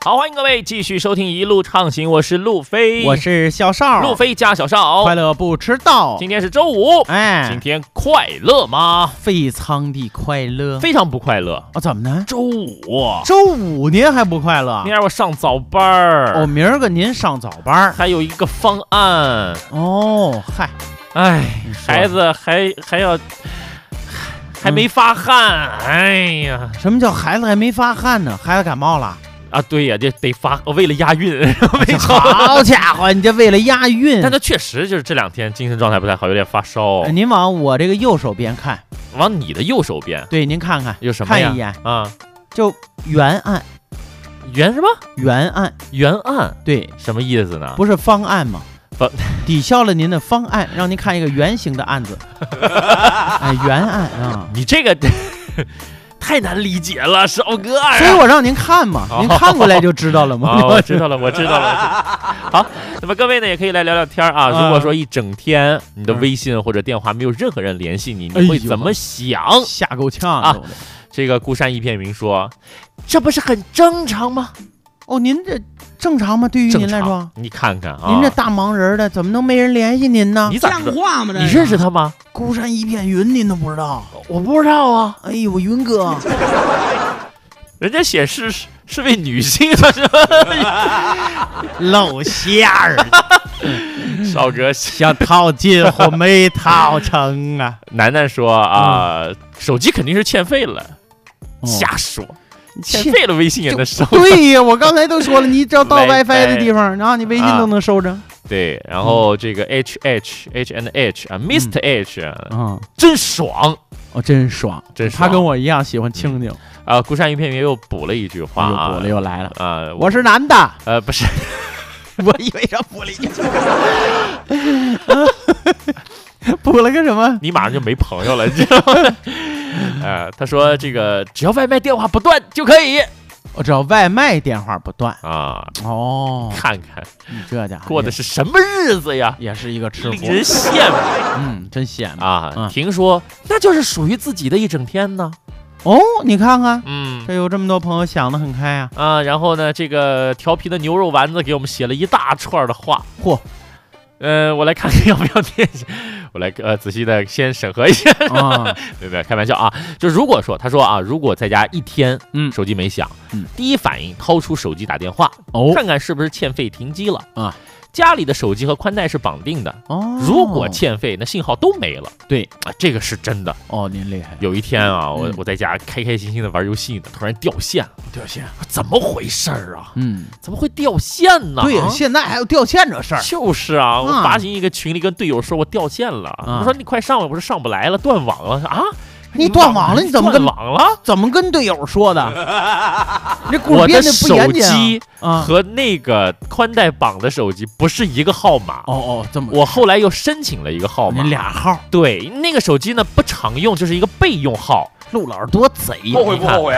好，欢迎各位继续收听一路畅行，我是路飞， 我是小邵， 路飞加小邵， 快乐不迟到。 今天是周五，今天快乐吗？ 非常的快乐， 非常不快乐啊！怎么呢？ 周五您还不快乐？ 明儿我上早班儿。 哦，明儿个您上早班， 还有一个方案。 哦，嗨， 哎，孩子还没发汗，哎呀， 什么叫孩子还没发汗呢？孩子感冒了啊？对呀，这得发，为了押韵。 好家伙，你这为了押韵。 但他确实就是这2天精神状态不太好，有点发烧。 您往我这个右手边看， 往你的右手边。 对，您看看有什么呀？ 看一眼啊， 就原案。 原什么？ 原案。 原案。 对， 什么意思呢？ 不是方案吗？抵消了您的方案，让您看一个圆形的案子。哎，原案啊！ 你这个太难理解了，少哥。 所以我让您看嘛，您看过来就知道了嘛。 我知道了。好，那么各位呢，也可以来聊聊天啊。如果说一整天你的微信或者电话没有任何人联系你，你会怎么想？ 吓够呛啊！这个孤山一片云说，这不是很正常吗？ 哦，您这正常吗？对于您来说， 你看看啊， 您这大忙人的，怎么能没人联系您呢？ 你咋像话吗？ 你认识他吗？ 孤山一片云，您都不知道？ 我不知道啊。 哎呦，云哥， 人家显示是位女性啊，是吧？ 露馅儿。 少哥想套近乎没套成啊。 楠楠说啊，手机肯定是欠费了，瞎说。欠费了微信也能收。 对呀，我刚才都说了，你只要到 WiFi 的地方，然后你微信都能收着。 对，然后这个 HNH 啊 ，Mr. H 啊， 真爽哦，真爽， 真爽。 他跟我一样喜欢清静啊。孤山一片云又补了一句话， 又来了啊， 我是男的。 不是， 我以为要补了一句。补了个什么？ 你马上就没朋友了，你知道吗？他说这个只要外卖电话不断就可以， 我只要外卖电话不断啊。 哦， 看看你这家伙过的是什么日子呀？ 也是一个吃货， 令人羡慕。真羡慕啊！听说那就是属于自己的一整天呢。 哦，你看看， 这有这么多朋友想得很开啊。然后呢，这个调皮的牛肉丸子给我们写了一大串的话， 嚯！ 我来看看要不要念一下，我来仔细的先审核一下啊，没有开玩笑啊，就如果说他说啊，如果在家1天，手机没响，第一反应掏出手机打电话，看看是不是欠费停机了啊。家里的手机和宽带是绑定的哦，如果欠费，那信号都没了。 对啊，这个是真的哦，您厉害。 有一天啊，我在家开心心的玩游戏呢，突然掉线了。 掉线？ 怎么回事啊？怎么会掉线呢？ 对呀，现在还有掉线这事儿。 就是啊，我发进一个群里跟队友说我掉线了，我说你快上，我不是上不来了，断网了啊。 你断网了？你怎么断网了？ 怎么跟队友说的？这我的手机和那个宽带绑的手机不是一个号码。 哦，这么。 我后来又申请了一个号码。 你俩号？ 对，那个手机呢不常用，就是一个备用号。 陆老师多贼， 后悔不后悔？